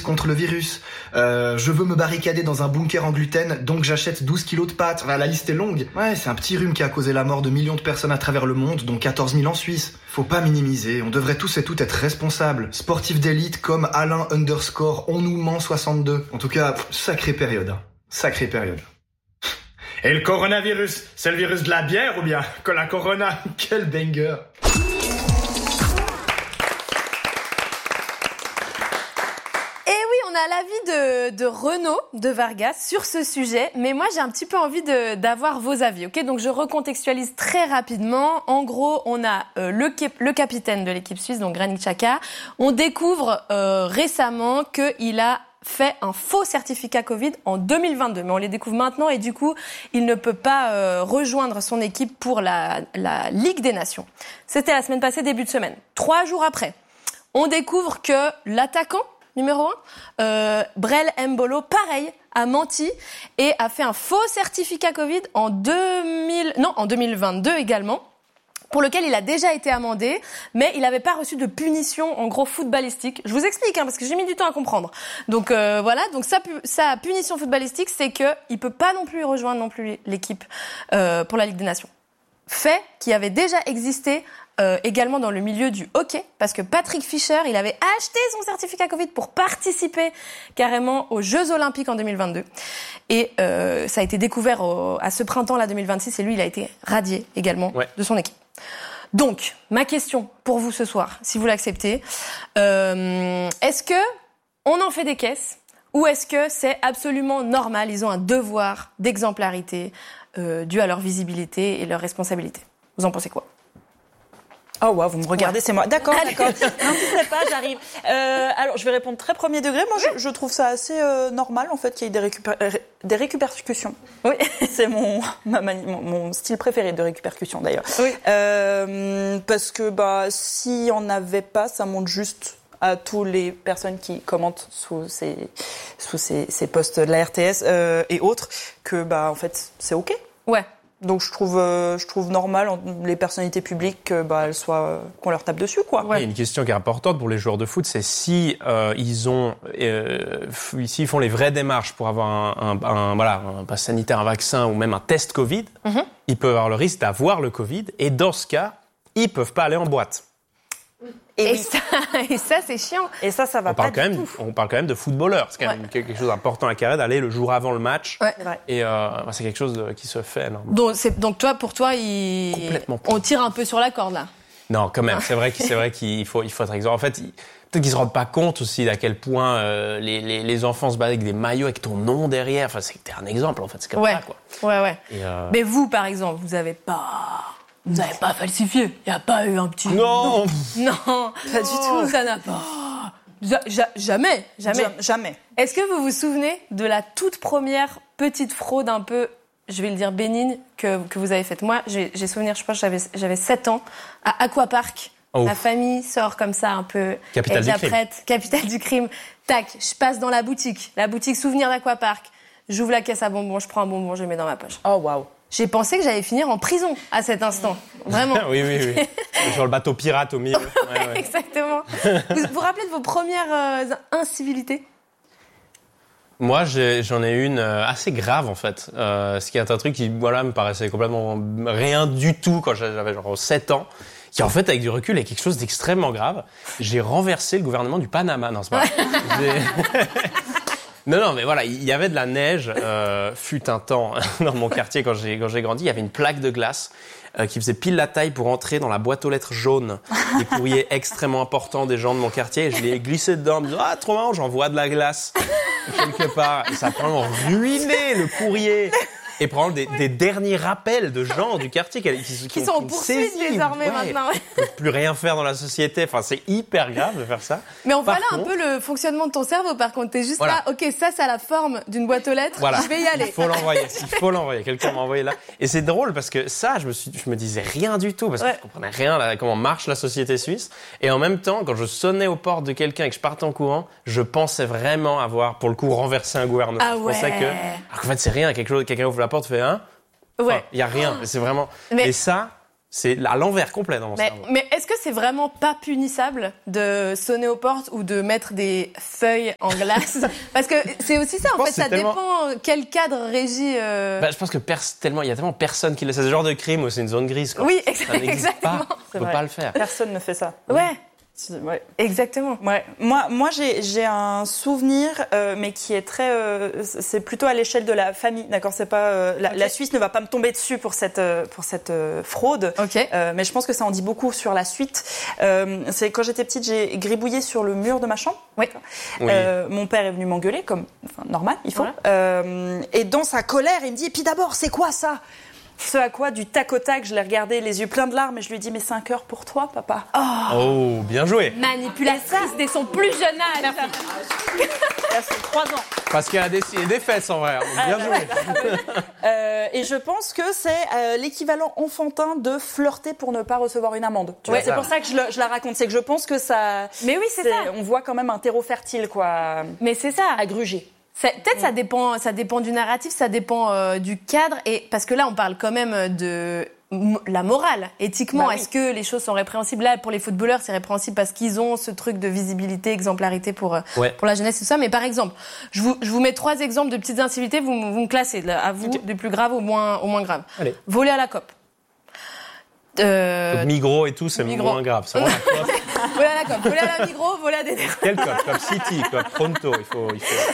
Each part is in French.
contre le virus. Je veux me barricader dans un bunker en gluten, donc j'achète 12 kilos de pâtes. Enfin, la liste est longue. Ouais, c'est un petit rhume qui a causé la mort de millions de personnes à travers le monde, dont 14 000 en Suisse. Faut pas minimiser, on devrait tous et toutes être responsables. Sportifs d'élite comme Alain_on-nous-ment-62. En tout cas, sacrée période. Sacrée période. Et le coronavirus, c'est le virus de la bière ou bien que la corona? Quel banger! On a l'avis de Renaud de Vargas sur ce sujet, mais moi j'ai un petit peu envie d'avoir vos avis, ok? Donc je recontextualise très rapidement. En gros, on a le capitaine de l'équipe suisse, donc Granit Xhaka. On découvre récemment qu'il a fait un faux certificat Covid en 2022, mais on les découvre maintenant et du coup, il ne peut pas rejoindre son équipe pour la Ligue des Nations. C'était la semaine passée, début de semaine. 3 jours après, on découvre que l'attaquant numéro 1, Brel Embolo, pareil, a menti et a fait un faux certificat Covid en 2022 également, pour lequel il a déjà été amendé, mais il n'avait pas reçu de punition, en gros, footballistique. Je vous explique, parce que j'ai mis du temps à comprendre. Donc voilà, donc sa punition footballistique, c'est qu'il peut pas non plus rejoindre non plus l'équipe pour la Ligue des Nations. Fait qui avait déjà existé également dans le milieu du hockey, parce que Patrick Fischer, il avait acheté son certificat Covid pour participer carrément aux Jeux Olympiques en 2022. Et ça a été découvert à ce printemps-là 2026, et lui, il a été radié également de son équipe. Donc, ma question pour vous ce soir, si vous l'acceptez, est-ce que on en fait des caisses, ou est-ce que c'est absolument normal, ils ont un devoir d'exemplarité dû à leur visibilité et leur responsabilité? Vous en pensez quoi? Oh wow, vous me regardez, c'est moi. D'accord. N'insistez pas, j'arrive. Alors, je vais répondre très premier degré. Moi, je trouve ça assez normal, en fait, qu'il y ait des répercussions. Oui. C'est mon style préféré de répercussion, d'ailleurs. Oui. Parce que, s'il y en avait pas, ça montre juste à tous les personnes qui commentent sous ces posts de la RTS et autres que, en fait, c'est OK. Ouais. Donc je trouve normal les personnalités publiques elles soient qu'on leur tape dessus quoi. Ouais. Il y a une question qui est importante pour les joueurs de foot, c'est si s'ils font les vraies démarches pour avoir un pass sanitaire, un vaccin ou même un test Covid, ils peuvent avoir le risque d'avoir le Covid et dans ce cas, ils peuvent pas aller en boîte. Et ça, c'est chiant. Et ça va pas du tout. On parle quand même de footballeurs. C'est quand même quelque chose d'important à carré d'aller le jour avant le match. Ouais. Et c'est quelque chose qui se fait. Donc pour toi, on tire un peu sur la corde là. Non, quand même. C'est vrai qu'il faut être exemplaire. En fait, peut-être qu'ils se rendent pas compte aussi d'à quel point les enfants se battent avec des maillots avec ton nom derrière. Enfin, c'était un exemple en fait. C'est comme ça quoi. Ouais. Et Mais vous, par exemple, vous n'avez pas falsifié. Il n'y a pas eu un petit... Non, pas du tout. Ça n'a pas... Jamais. Est-ce que vous vous souvenez de la toute première petite fraude un peu, je vais le dire bénigne, que vous avez faite? Moi, j'ai souvenir, je pense que j'avais 7 ans, à Aquapark. La famille sort comme ça un peu... Capitale du crime. Tac, je passe dans la boutique souvenir d'Aquapark. J'ouvre la caisse à bonbons, je prends un bonbon, je le mets dans ma poche. Oh, waouh. J'ai pensé que j'allais finir en prison à cet instant. Vraiment. Oui. Sur le bateau pirate au milieu. Ouais. Exactement. Vous vous rappelez de vos premières incivilités? Moi, j'en ai une assez grave, en fait. Ce qui est un truc qui, me paraissait complètement rien du tout quand j'avais 7 ans. Qui, en fait, avec du recul, est quelque chose d'extrêmement grave. J'ai renversé le gouvernement du Panama. Non, c'est pas vrai. Non, mais voilà, il y avait de la neige, fut un temps, dans mon quartier quand j'ai grandi, il y avait une plaque de glace qui faisait pile la taille pour entrer dans la boîte aux lettres jaunes, des courriers extrêmement importants des gens de mon quartier, et je l'ai glissé dedans, en me disant, trop marrant, j'envoie de la glace quelque part, et ça a vraiment ruiné le courrier. Et prendre des derniers rappels de gens du quartier qui sont en poursuite désormais maintenant. Ouais. Ne peuvent plus rien faire dans la société. Enfin, c'est hyper grave de faire ça. Mais on voit là un peu le fonctionnement de ton cerveau. Par contre, t'es juste là. Ok, ça a la forme d'une boîte aux lettres. Voilà. Je vais y aller. Il faut l'envoyer. Quelqu'un m'a envoyé là. Et c'est drôle parce que ça, je me disais rien du tout parce que je comprenais rien là, comment marche la société suisse. Et en même temps, quand je sonnais aux portes de quelqu'un et que je partais en courant, je pensais vraiment avoir, pour le coup, renversé un gouvernement. Ah ouais. Je pensais alors qu'en fait, c'est rien. Quelqu'un ouvre la porte, fait il y a rien. C'est vraiment. Et ça, c'est à l'envers complet dans mon cerveau. Mais est-ce que c'est vraiment pas punissable de sonner aux portes ou de mettre des feuilles en glace. Parce que c'est aussi ça, en fait, ça dépend quel cadre régit... je pense que il y a tellement personne qui le sait. C'est ce genre de crime où c'est une zone grise, quoi. Oui, ça n'existe pas. On peut pas le faire. Personne ne fait ça. Ouais. Ouais. Exactement. Ouais. Moi j'ai un souvenir, mais qui est très, c'est plutôt à l'échelle de la famille. D'accord, c'est pas la Suisse ne va pas me tomber dessus pour cette fraude. Okay. Mais je pense que ça en dit beaucoup sur la suite. C'est quand j'étais petite, j'ai gribouillé sur le mur de ma chambre. Oui. Mon père est venu m'engueuler, comme normal, il faut. Voilà. Et dans sa colère, il me dit, et puis d'abord, c'est quoi ça? Ce à quoi, du tac au tac, je l'ai regardé, les yeux pleins de larmes, et je lui ai dit, mais c'est un cœur pour toi, papa. Oh, bien joué. Manipulatrice dès son plus jeune âge. Merci. 3 ans. Parce qu'il a des fesses, en vrai. Bien joué. Et je pense que c'est l'équivalent enfantin de flirter pour ne pas recevoir une amende. Tu vois, c'est pour ça que je la raconte. C'est que je pense que ça... Mais oui, c'est ça. On voit quand même un terreau fertile, quoi. Mais c'est ça. À gruger. Peut-être ça dépend du narratif, ça dépend du cadre, et parce que là on parle quand même de la morale. Éthiquement, est-ce que les choses sont répréhensibles? Là, pour les footballeurs, c'est répréhensible parce qu'ils ont ce truc de visibilité, exemplarité pour la jeunesse et tout ça. Mais par exemple, je vous mets 3 exemples de petites incivilités, vous me classez, à vous, du plus grave au moins grave. Allez. Voler à la COP. Donc, Migros et tout, c'est moins grave. C'est vraiment la COP. Voler à la COP, voler à la Migros, voler à des... Quelle COP? COP City, COP Pronto, il faut...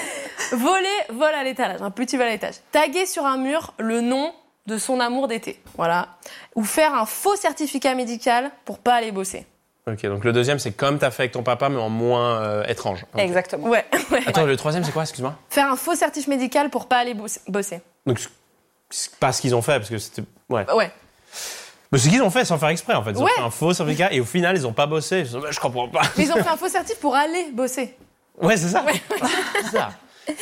Vol à l'étalage, un petit vol à l'étage. Taguer sur un mur le nom de son amour d'été, voilà. Ou faire un faux certificat médical pour pas aller bosser. Ok, donc le deuxième, c'est comme t'as fait avec ton papa, mais en moins étrange. Okay. Exactement. Ouais. Attends, le troisième, c'est quoi, excuse-moi? Faire un faux certif médical pour pas aller bosser. Donc, c'est pas ce qu'ils ont fait, parce que c'était... Ouais. Mais c'est ce qu'ils ont fait sans faire exprès, en fait. Ils ont fait un faux certificat et au final, ils ont pas bossé. Je comprends pas. Mais ils ont fait un faux certif pour aller bosser. Ouais, c'est ça. Ouais. C'est ça.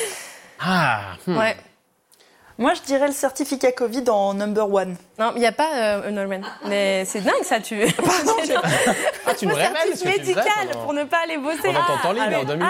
Ouais. Moi, je dirais le certificat Covid en number 1. Non, il n'y a pas Norman. Mais c'est dingue, ça, tu... Pardon, tu nous révèles certif médical pour ne pas aller bosser. Pendant ton temps libre en 2020.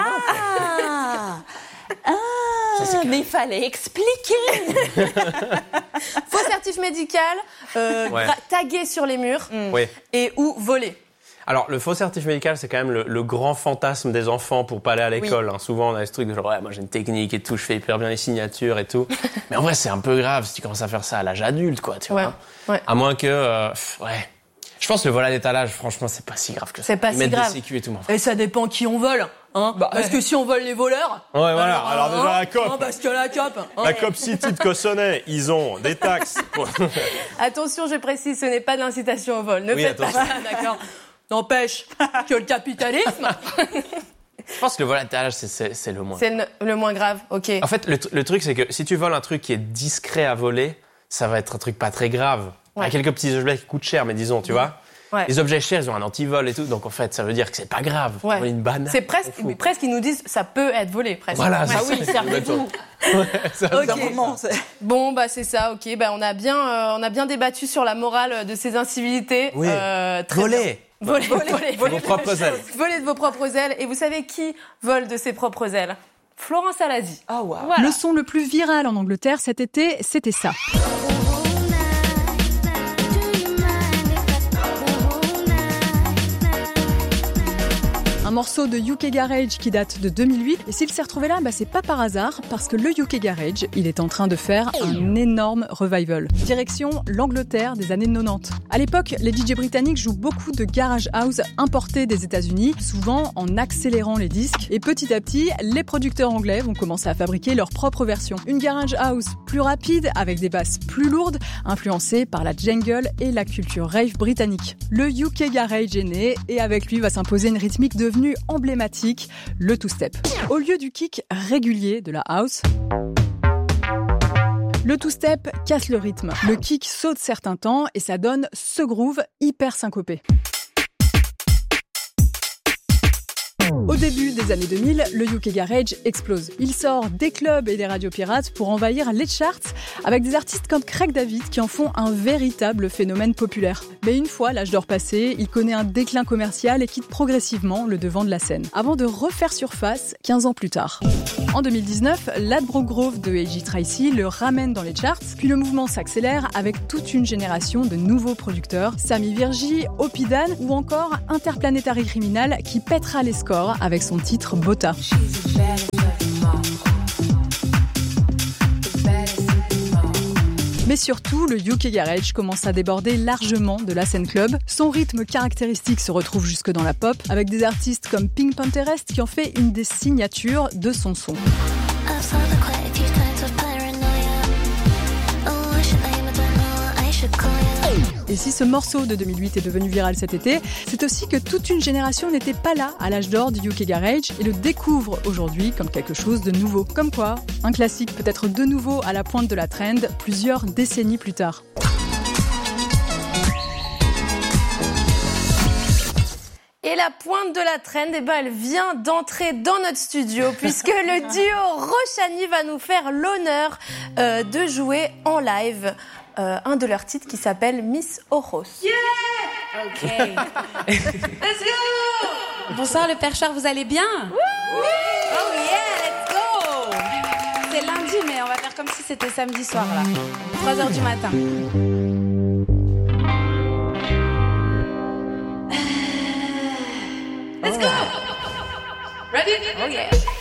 Mais il fallait expliquer. Faux certif médical, taguer sur les murs et ou voler. Alors, le faux certif médical, c'est quand même le grand fantasme des enfants pour pas aller à l'école. Hein. Souvent, on a ce truc de genre, moi j'ai une technique et tout, je fais hyper bien les signatures et tout. Mais en vrai, c'est un peu grave si tu commences à faire ça à l'âge adulte, quoi, tu vois. Ouais. À moins que, Je pense que le vol à l'étalage, franchement, c'est pas si grave que ça. C'est pas si grave. Mettre des sécu et tout, Et ça dépend qui on vole. Hein parce que si on vole les voleurs... Ouais, voilà. Alors déjà, la COP. Parce que la COP... La COP City de Cossonay, ils ont des taxes. Attention, je précise, ce n'est pas de l'incitation au vol. Ne faites pas ça, d'accord? N'empêche que le capitalisme... Je pense que le vol à l'étalage, c'est le moins. C'est le moins grave, ok. En fait, le truc, c'est que si tu voles un truc qui est discret à voler, ça va être un truc pas très grave. Il y a quelques petits objets qui coûtent cher, mais disons, tu vois. Ouais. Les objets chers, ils ont un anti-vol et tout, donc en fait, ça veut dire que c'est pas grave. Voler une banane. C'est presque, ils nous disent, ça peut être volé, presque. Voilà, oui, servez-vous. Bon, c'est ça, ok. On a bien débattu sur la morale de ces incivilités. Oui. Voler de vos propres ailes. Voler de vos propres ailes. Et vous savez qui vole de ses propres ailes? Florence Alazi. Oh, wow. Voilà. Le son le plus viral en Angleterre cet été, c'était ça. Un morceau de UK Garage qui date de 2008. Et s'il s'est retrouvé là, c'est pas par hasard, parce que le UK Garage, il est en train de faire un énorme revival. Direction l'Angleterre des années 90. À l'époque, les DJ britanniques jouent beaucoup de garage house importés des États-Unis, souvent en accélérant les disques. Et petit à petit, les producteurs anglais vont commencer à fabriquer leur propre version. Une garage house plus rapide, avec des basses plus lourdes, influencée par la jungle et la culture rave britannique. Le UK Garage est né, et avec lui va s'imposer une rythmique devenue emblématique, le two-step. Au lieu du kick régulier de la house, le two-step casse le rythme. Le kick saute certains temps et ça donne ce groove hyper syncopé. Au début des années 2000, le UK Garage explose. Il sort des clubs et des radios pirates pour envahir les charts avec des artistes comme Craig David qui en font un véritable phénomène populaire. Mais une fois l'âge d'or passé, il connaît un déclin commercial et quitte progressivement le devant de la scène, avant de refaire surface 15 ans plus tard. En 2019, Ladbroke Grove de A.J. Tracey le ramène dans les charts, puis le mouvement s'accélère avec toute une génération de nouveaux producteurs, Sammy Virji, Opidan ou encore Interplanetary Criminal qui pètera les scores avec son titre Bota. Mais surtout, le UK Garage commence à déborder largement de la scène club. Son rythme caractéristique se retrouve jusque dans la pop, avec des artistes comme Pink Pantherest qui en fait une des signatures de son son. Et si ce morceau de 2008 est devenu viral cet été, c'est aussi que toute une génération n'était pas là à l'âge d'or du UK Garage et le découvre aujourd'hui comme quelque chose de nouveau. Comme quoi, un classique peut être de nouveau à la pointe de la trend plusieurs décennies plus tard. Et la pointe de la trend, elle vient d'entrer dans notre studio puisque le duo Rochani va nous faire l'honneur de jouer en live un de leurs titres qui s'appelle Miss Ojos. Yeah! Ok. Let's go! Bonsoir le perchoir, vous allez bien? Oui! Oh yeah, let's go! C'est lundi, mais on va faire comme si c'était samedi soir là. 3h du matin. Let's go! Ready? Oh yeah!